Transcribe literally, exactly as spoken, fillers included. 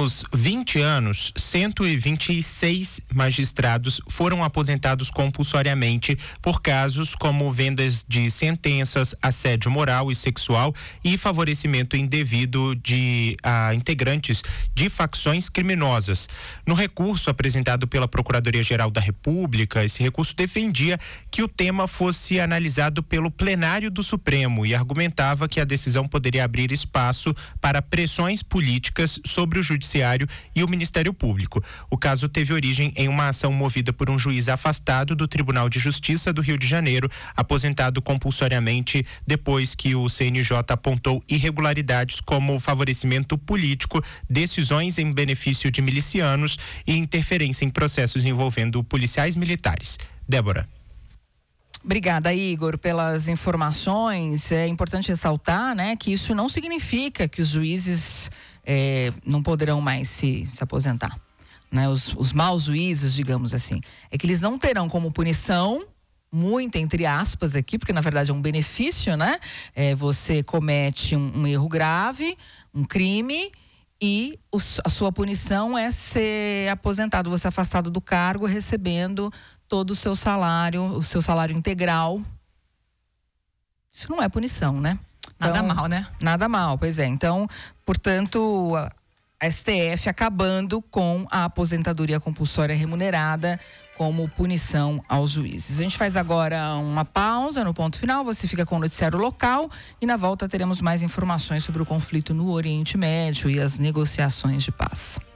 últimos vinte anos, cento e vinte e seis magistrados foram aposentados compulsoriamente por casos como vendas de sentenças, assédio moral e sexual e favorecimento indevido de a integrantes de facções criminosas. No recurso apresentado pela Procuradoria-Geral da República, esse recurso defendia que o tema fosse analisado pelo plenário do Supremo e argumentava que a decisão poderia abrir espaço para pressões políticas sobre o Judiciário e o Ministério Público. O caso teve origem em uma ação movida por um juiz afastado do Tribunal de Justiça do Rio de Janeiro, aposentado compulsoriamente depois que o C N J apontou irregularidades como favorecimento político, decisões em benefício de milicianos e interferência em processos envolvendo policiais militares. Débora. Obrigada, Igor, pelas informações. É importante ressaltar, né, que isso não significa que os juízes é, não poderão mais se, se aposentar. Né? Os, os maus juízes, digamos assim. É que eles não terão como punição, muito entre aspas aqui, porque na verdade é um benefício, né? É, você comete um, um erro grave, um crime, e os, a sua punição é ser aposentado, você afastado do cargo, recebendo todo o seu salário, o seu salário integral. Isso não é punição, né? Nada então, mal, né? Nada mal, pois é. Então, portanto, a S T F acabando com a aposentadoria compulsória remunerada como punição aos juízes. A gente faz agora uma pausa no ponto final, você fica com o noticiário local e na volta teremos mais informações sobre o conflito no Oriente Médio e as negociações de paz.